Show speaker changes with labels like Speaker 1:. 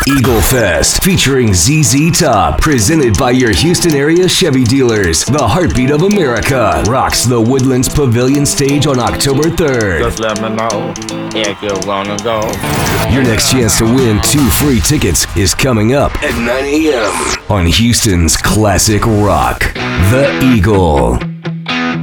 Speaker 1: Eagle Fest, featuring ZZ Top, presented by your Houston area Chevy dealers. The Heartbeat of America rocks the Woodlands Pavilion stage on October 3rd.
Speaker 2: Just let me know if you wanna go.
Speaker 1: Your next chance to win 2 free tickets is coming up at 9 a.m. on Houston's Classic Rock, The Eagle.